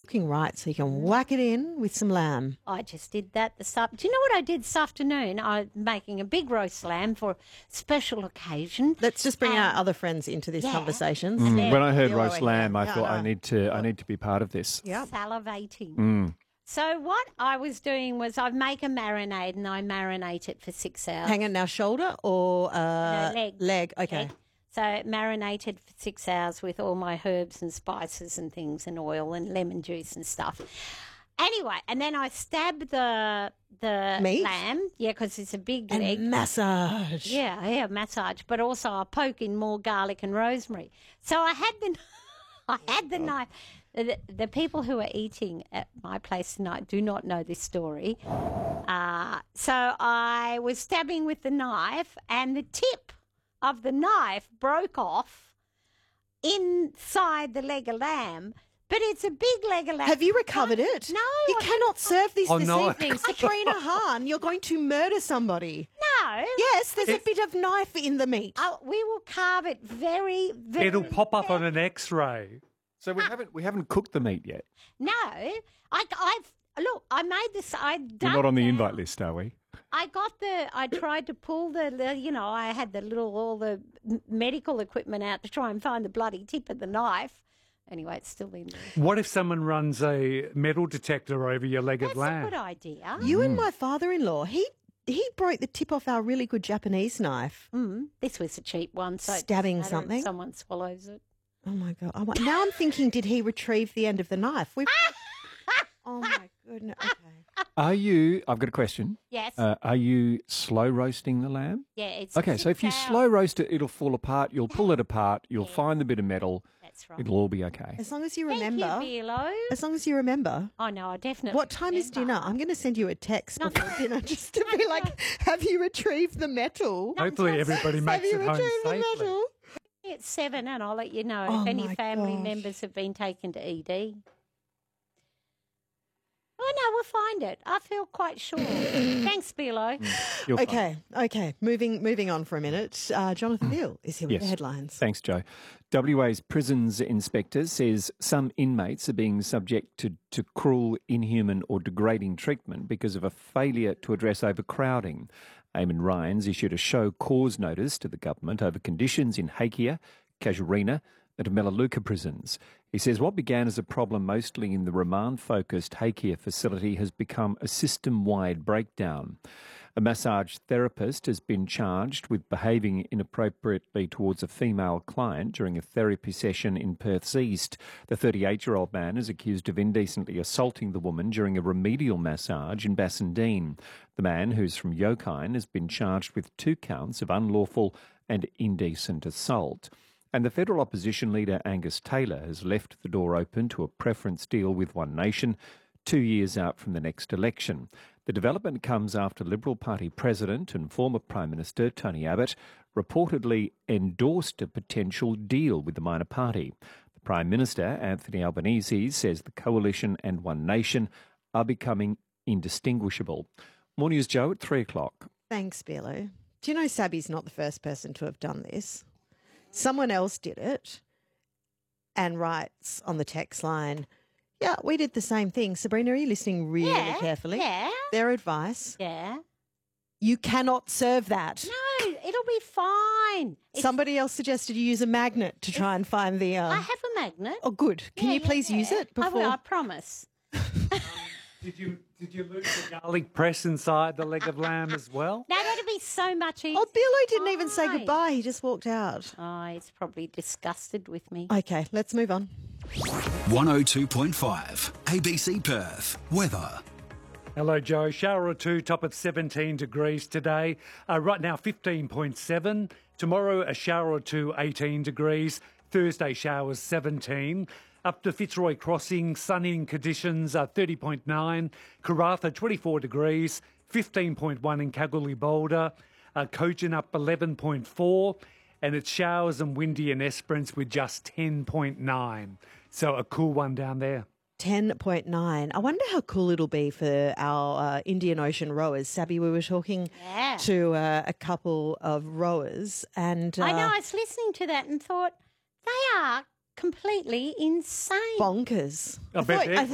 Looking right, so you can whack it in with some lamb. I just did that this afternoon. Do you know what I did this afternoon? I'm making a big roast lamb for a special occasion. Let's just bring our other friends into this conversation. When I heard Feel roast over lamb, here. I Yeah, thought no. I need to be part of this. Yep. Salivating. So what I was doing was I make a marinade and I marinate it for 6 hours. Hang on now, shoulder or No, leg? Okay. Leg. So marinated for 6 hours with all my herbs and spices and things and oil and lemon juice and stuff. Anyway, and then I stab the Meat? lamb, because it's a big And leg. massage. Yeah, massage. But also I poke in more garlic and rosemary. So I had the knife. The people who are eating at my place tonight do not know this story. So I was stabbing with the knife, and the tip of the knife broke off inside the leg of lamb. But it's a big leg of lamb. Have you recovered it? No. You cannot serve this this no. evening. Sabrina Hahn, you're going to murder somebody. No. Yes, there's a bit of knife in the meat. We will carve it very, very... It'll pop up on an X-ray. So we haven't cooked the meat yet. No. I made this... We're not on the invite list, are we? I tried to pull I had all the medical equipment out to try and find the bloody tip of the knife. Anyway, it's still in there. What if someone runs a metal detector over your leg of That's lamb? a good idea. You and my father-in-law, he broke the tip off our really good Japanese knife. This was a cheap one. So it Stabbing doesn't matter if something? someone swallows it. Oh, my God. Now I'm thinking, did he retrieve the end of the knife? Oh, my goodness. Okay. I've got a question. Yes. Are you slow roasting the lamb? Yeah, it's Okay, so if you 6 slow hours. roast it, it'll fall apart. You'll pull it apart. You'll find the bit of metal. That's right. It'll all be okay. As long as you Thank remember. you, Bilo. As long as you remember. Oh, no, I definitely What time is remember. dinner? I'm going to send you a text No, before no. dinner just to be like, have you retrieved the metal? Hopefully everybody Have makes you it home retrieved the safely. metal? It's 7 and I'll let you know Oh, if any my family gosh. members have been taken to ED. Oh, no, we'll find it. I feel quite sure. Thanks, Bilo. You're fine. Okay. Moving on for a minute. Jonathan Hill is here with the Yes. headlines. Thanks, Joe. WA's prisons inspector says some inmates are being subject to cruel, inhuman or degrading treatment because of a failure to address overcrowding. Eamon Ryans issued a show cause notice to the government over conditions in Hakea, Casuarina and Melaleuca prisons. He says what began as a problem mostly in the remand-focused Hakea facility has become a system-wide breakdown. A massage therapist has been charged with behaving inappropriately towards a female client during a therapy session in Perth's East. The 38-year-old man is accused of indecently assaulting the woman during a remedial massage in Bassendean. The man, who's from Yokine, has been charged with 2 counts of unlawful and indecent assault. And the federal opposition leader Angus Taylor has left the door open to a preference deal with One Nation 2 years out from the next election. The development comes after Liberal Party President and former Prime Minister Tony Abbott reportedly endorsed a potential deal with the minor party. The Prime Minister, Anthony Albanese, says the coalition and One Nation are becoming indistinguishable. More news, Joe, at 3 o'clock. Thanks, Bilo. Do you know Sabby's not the first person to have done this? Someone else did it and writes on the text line, yeah, we did the same thing. Sabrina, are you listening really carefully? Yeah. Their advice, Yeah. you cannot serve that. No, it'll be fine. Somebody else suggested you use a magnet to try and find the... I have a magnet. Oh, good. Can Yeah, you please use it I before... will, I promise. Did you lose the garlic press inside the leg of lamb as well? No, that'd be so much easier. Oh, Billy didn't even say Fine. goodbye. He just walked out. Oh, he's probably disgusted with me. Okay, let's move on. 102.5 ABC Perth. Weather. Hello, Joe. Shower or two, top of 17 degrees today. Right now, 15.7. Tomorrow, a shower or two, 18 degrees. Thursday, showers, 17. Up to Fitzroy Crossing, sunny conditions, 30.9. Karratha, 24 degrees. 15.1 in Kalgoorlie Boulder. Cochin up 11.4. And it's showers and windy in Esperance with just 10.9. So a cool one down there. 10.9. I wonder how cool it'll be for our Indian Ocean rowers. Sabby, we were talking to a couple of rowers and... I know, I was listening to that and thought, they are completely insane. bonkers. I bet thought- they're